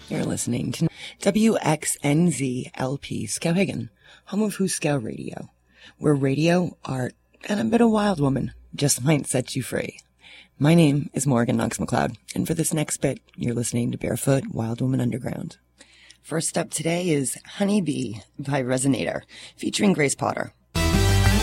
You're listening to WXNZ-LP Skowhegan, home of Huskow Radio, where radio, art, and a bit of wild woman just might set you free. My name is Morgan Knox McLeod, and for this next bit, you're listening to Barefoot Wild Woman Underground. First up today is Honey Bee by Resonator, featuring Grace Potter.